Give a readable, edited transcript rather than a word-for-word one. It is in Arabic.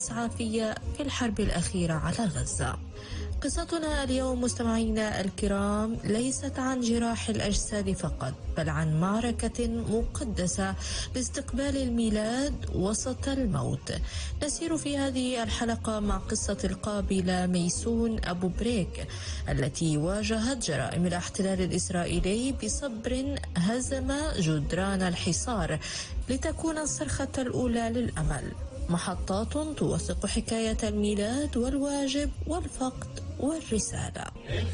الإسعافية في الحرب الأخيرة على غزة. قصتنا اليوم مستمعينا الكرام ليست عن جراح الأجساد فقط، بل عن معركة مقدسة لاستقبال الميلاد وسط الموت. نسير في هذه الحلقة مع قصة القابلة ميسون أبو بريك التي واجهت جرائم الاحتلال الإسرائيلي بصبر هزم جدران الحصار لتكون الصرخة الأولى للأمل. محطات توثق حكاية الميلاد والواجب والفقد والرسالة.